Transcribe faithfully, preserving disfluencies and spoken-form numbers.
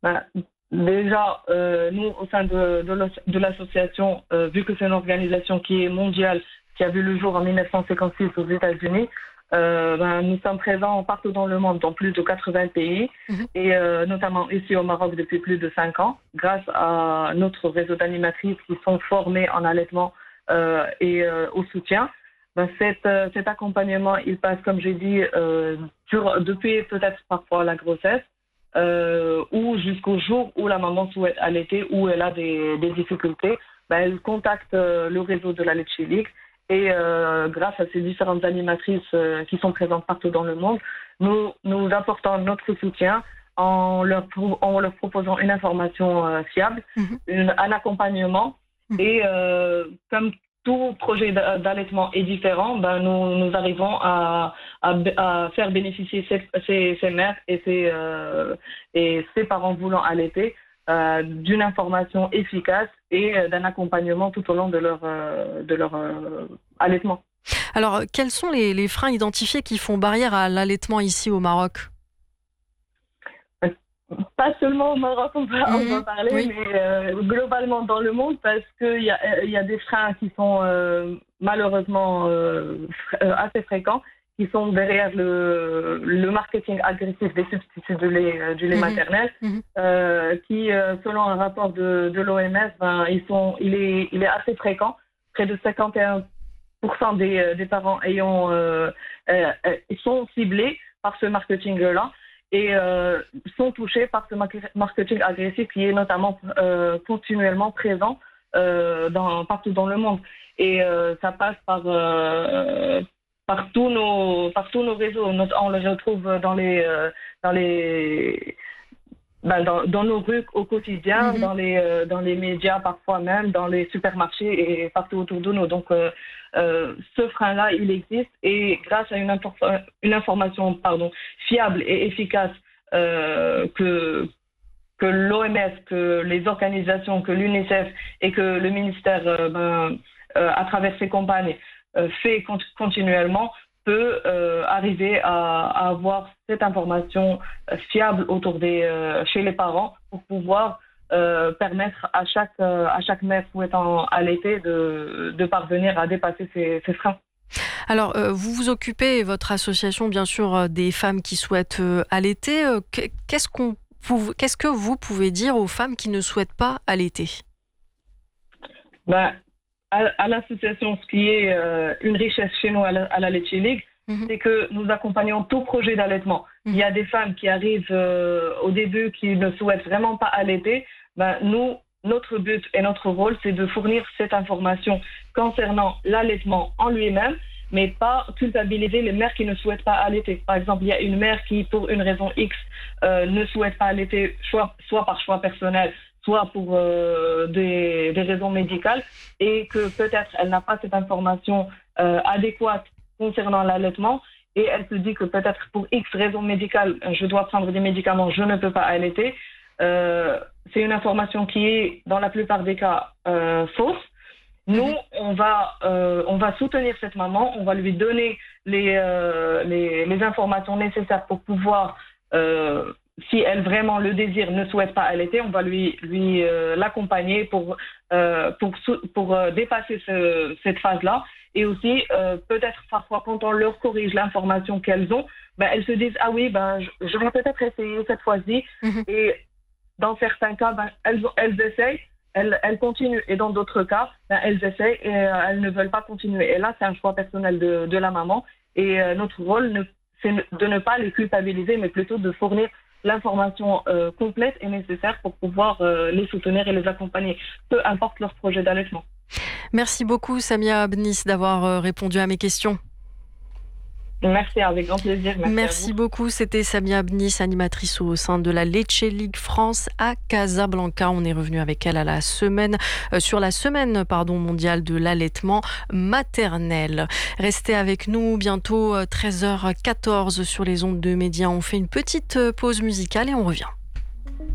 Ben, déjà, euh, nous, au sein de, de, l'os- de l'association, euh, vu que c'est une organisation qui est mondiale, qui a vu le jour en mille neuf cent cinquante-six aux États-Unis, euh, ben, nous sommes présents partout dans le monde, dans plus de quatre-vingts pays, Mhm. et euh, notamment ici au Maroc depuis plus de cinq ans, grâce à notre réseau d'animatrices qui sont formées en allaitement euh, et euh, au soutien. Ben, cet, euh, cet accompagnement, il passe, comme j'ai dit, euh, sur- depuis peut-être parfois la grossesse, euh, ou jusqu'au jour où la maman souhaite allaiter, ou elle a des, des difficultés, ben, elle contacte euh, le réseau de la Leche League. Et euh, grâce à ces différentes animatrices euh, qui sont présentes partout dans le monde, nous, nous apportons notre soutien en leur, pro- en leur proposant une information euh, fiable, Mhm. une- un accompagnement. Mhm. Et euh, comme tout projet d'a- d'allaitement est différent, ben nous, nous arrivons à, à, b- à faire bénéficier ces, ces, ces mères et ces, euh, et ces parents voulant allaiter euh, d'une information efficace et euh, d'un accompagnement tout au long de leur, euh, de leur euh, allaitement. Alors, quels sont les, les freins identifiés qui font barrière à l'allaitement ici au Maroc? Pas seulement au Maroc, on va, on va Mhm. parler, Oui. mais euh, globalement dans le monde, parce qu'il y a, il y a des freins qui sont euh, malheureusement euh, fr- euh, assez fréquents, qui sont derrière le, le marketing agressif des substituts de lait, euh, du lait Mhm. maternel, Mhm. euh, qui, euh, selon un rapport de, de l'O M S, ben, ils sont, il, est, il est assez fréquent. Près de cinquante et un pour cent des, euh, des parents ayant, euh, euh, euh, sont ciblés par ce marketing-là et euh, sont touchés par ce mar- marketing agressif qui est notamment euh, continuellement présent euh, dans, partout dans le monde. Et euh, ça passe par, euh, par, tous nos, par tous nos réseaux. Not- On le retrouve dans les, euh, dans les, ben, dans, dans nos rues au quotidien, Mhm. dans les, euh, dans les médias parfois même, dans les supermarchés et partout autour de nous. Donc, euh, euh, ce frein-là, il existe et grâce à une, infor- une information pardon, fiable et efficace euh, que, que l'O M S, que les organisations, que l'UNICEF et que le ministère, euh, ben, euh, à travers ses campagnes, euh, fait cont- continuellement, peut euh, arriver à, à avoir cette information euh, fiable autour des, euh, chez les parents pour pouvoir euh, permettre à chaque, euh, à chaque mère souhaitant allaiter de, de parvenir à dépasser ces, ces freins. Alors, euh, vous vous occupez, votre association, bien sûr, euh, des femmes qui souhaitent euh, allaiter. Euh, qu'est- Qu'est-ce qu'on pouv- qu'est-ce que vous pouvez dire aux femmes qui ne souhaitent pas allaiter? Ben, à, à l'association, ce qui est euh, une richesse chez nous à la, à la Leche League, Mhm. c'est que nous accompagnons tout projet d'allaitement. Mhm. Il y a des femmes qui arrivent euh, au début qui ne souhaitent vraiment pas allaiter. Ben, nous, notre but et notre rôle, c'est de fournir cette information concernant l'allaitement en lui-même, mais pas culpabiliser les mères qui ne souhaitent pas allaiter. Par exemple, il y a une mère qui, pour une raison X, euh, ne souhaite pas allaiter, soit, soit par choix personnel, soit pour euh, des, des raisons médicales, et que peut-être elle n'a pas cette information euh, adéquate concernant l'allaitement, et elle se dit que peut-être pour X raisons médicales, je dois prendre des médicaments, je ne peux pas allaiter. Euh, c'est une information qui est, dans la plupart des cas, euh, fausse. Nous, on va, euh, on va soutenir cette maman, on va lui donner les, euh, les, les informations nécessaires pour pouvoir, euh, si elle vraiment le désire, ne souhaite pas allaiter, on va lui, lui euh, l'accompagner pour, euh, pour, sou- pour euh, dépasser ce, cette phase-là. Et aussi, euh, peut-être parfois, quand on leur corrige l'information qu'elles ont, ben, elles se disent, ah oui, ben, je, je vais peut-être essayer cette fois-ci. Mhm. Et dans certains cas, ben, elles, elles essayent. Elles, elles continuent. Et dans d'autres cas, ben, elles essayent et euh, elles ne veulent pas continuer. Et là, c'est un choix personnel de, de la maman. Et euh, notre rôle, ne, c'est de ne pas les culpabiliser, mais plutôt de fournir l'information euh, complète et nécessaire pour pouvoir euh, les soutenir et les accompagner, peu importe leur projet d'allaitement. Merci beaucoup, Samia Abnis, d'avoir euh, répondu à mes questions. Merci, avec grand plaisir. Merci, Merci à vous. beaucoup. C'était Samia Abnis, animatrice au sein de la Leche League France à Casablanca. On est revenu avec elle à la semaine, euh, sur la semaine pardon, mondiale de l'allaitement maternel. Restez avec nous, bientôt treize heures quatorze sur les ondes de Média. On fait une petite pause musicale et on revient.